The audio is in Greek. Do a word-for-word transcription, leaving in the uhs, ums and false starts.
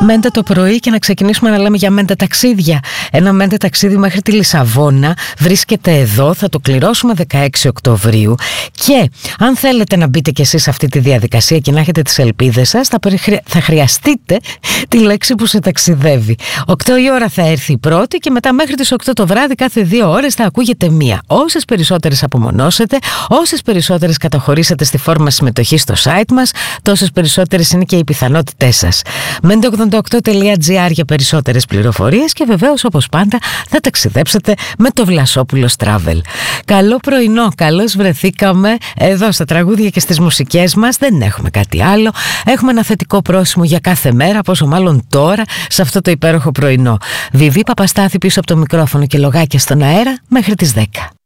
Μέντε το πρωί και να ξεκινήσουμε να λέμε για μέντε ταξίδια. Ένα μέντε ταξίδι μέχρι τη Λισαβόνα βρίσκεται εδώ, θα το κληρώσουμε δεκαέξι Οκτωβρίου. Και αν θέλετε να μπείτε κι εσείς σε αυτή τη διαδικασία και να έχετε τις ελπίδες σας, θα, περιχρει... θα χρειαστείτε τη λέξη που σε ταξιδεύει. οκτώ η ώρα θα έρθει η πρώτη και μετά μέχρι τις οκτώ το βράδυ κάθε δύο ώρες θα ακούγεται μία. Όσες περισσότερες απομονώσετε, όσες περισσότερες καταχωρήσετε στη φόρμα συμμετοχή στο site μας, τόσες περισσότερες είναι και οι πιθανότητές σας. μέντε ογδόντα οκτώ τελεία τζι άρ για περισσότερες πληροφορίες και βεβαίως όπως πάντα θα ταξιδέψετε με το Βλασόπουλος Travel. Καλό πρωινό, καλώς βρεθήκαμε εδώ στα τραγούδια και στις μουσικές μας, δεν έχουμε κάτι άλλο. Έχουμε ένα θετικό πρόσημο για κάθε μέρα, πόσο μάλλον τώρα σε αυτό το υπέροχο πρωινό. Βιβί Παπαστάθη πίσω από το μικρόφωνο και λογάκια στον αέρα μέχρι τις δέκα.